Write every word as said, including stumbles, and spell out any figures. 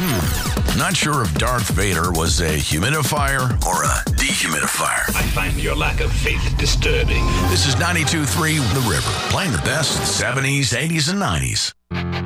Hmm. Not sure if Darth Vader was a humidifier or a dehumidifier. I find your lack of faith disturbing. This is ninety-two point three The River, playing the best seventies, eighties, and nineties.